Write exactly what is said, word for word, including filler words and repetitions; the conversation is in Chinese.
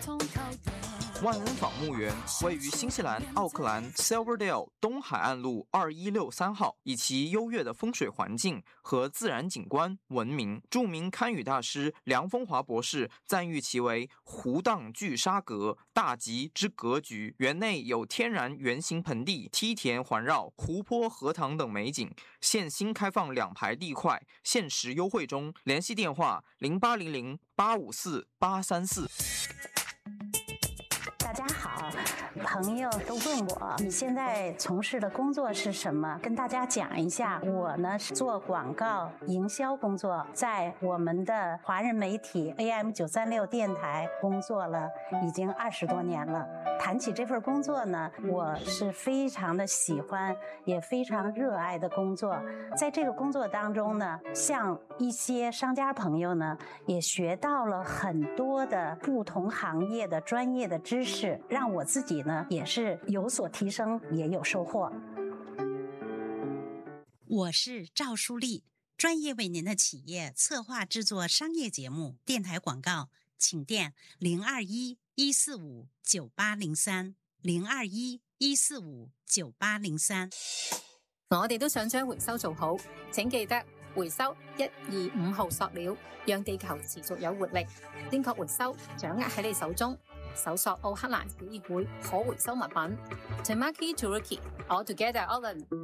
万恩坊墓园位于新西兰奥克兰 Silverdale 东海岸路二一六三号，以其优越的风水环境和自然景观闻名。著名堪舆大师梁风华博士赞誉其为湖荡聚沙阁，大吉之格局。园内有天然圆形盆地、梯田环绕、湖泊、荷塘等美景。现新开放两排地块，限时优惠中。联系电话零八零零八五四八三四。 大家好，朋友都问我你现在从事的工作是什么，跟大家讲一下。我呢是做广告营销工作，在我们的华人媒体 A M 九三六电台工作了已经二十多年了。谈起这份工作呢，我是非常的喜欢，也非常热爱的工作。在这个工作当中呢，像一些商家朋友呢，也学到了很多的不同行业的专业的知识，让我自己呢也是有所提升，也有收获。 我是赵淑丽，专业为您的企业策划制作商业节目、电台广告，请电零二一一四五九八零三零二一一四五九八零三。 我哋都想將回收做好，請記得回收一二五號塑料，讓地球持續有活力。正確回收掌握喺你手中。搜索奧克蘭市議會可回收物品 Tamaki Turkey All Together Holland。